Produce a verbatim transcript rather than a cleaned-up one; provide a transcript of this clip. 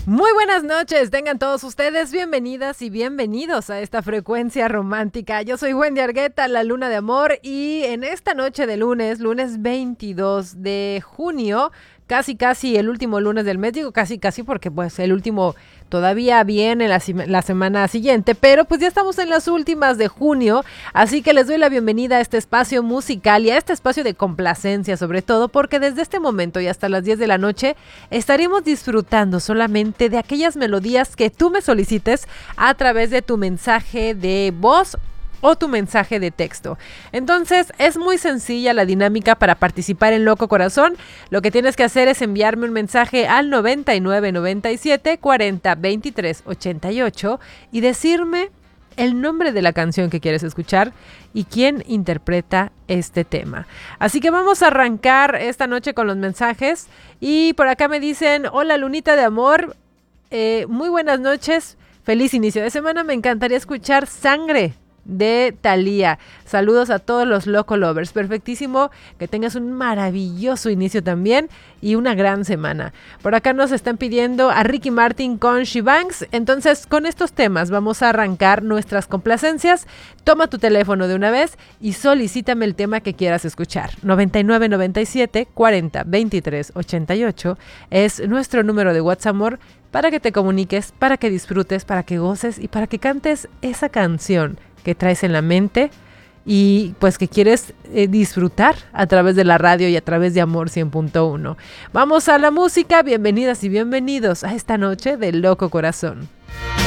Muy buenas noches, tengan todos ustedes bienvenidas y bienvenidos a esta frecuencia romántica. Yo soy Wendy Argueta, la luna de amor, y en esta noche de lunes, lunes veintidós de junio, casi casi el último lunes del mes, digo casi casi porque pues el último todavía viene la, la semana siguiente, pero pues ya estamos en las últimas de junio, así que les doy la bienvenida a este espacio musical y a este espacio de complacencia sobre todo, porque desde este momento y hasta las diez de la noche estaremos disfrutando solamente de aquellas melodías que tú me solicites a través de tu mensaje de voz o tu mensaje de texto. Entonces es muy sencilla la dinámica para participar en Loco Corazón. Lo que tienes que hacer es enviarme un mensaje al noventa y nueve noventa y siete cuarenta veintitrés ochenta y ocho y decirme el nombre de la canción que quieres escuchar y quién interpreta este tema. Así que vamos a arrancar esta noche con los mensajes y por acá me dicen: hola Lunita de amor, eh, muy buenas noches, feliz inicio de semana, me encantaría escuchar Sangre de Thalía. Saludos a todos los Loco Lovers. Perfectísimo, que tengas un maravilloso inicio también y una gran semana. Por acá nos están pidiendo a Ricky Martin con She Bangs. Entonces, con estos temas vamos a arrancar nuestras complacencias. Toma tu teléfono de una vez y solicítame el tema que quieras escuchar. noventa y nueve noventa y siete cuarenta veintitrés ochenta y ocho es nuestro número de WhatsApp, amor, para que te comuniques, para que disfrutes, para que goces y para que cantes esa canción que traes en la mente y pues que quieres eh, disfrutar a través de la radio y a través de Amor cien punto uno. Vamos a la música, bienvenidas y bienvenidos a esta noche de Loco Corazón.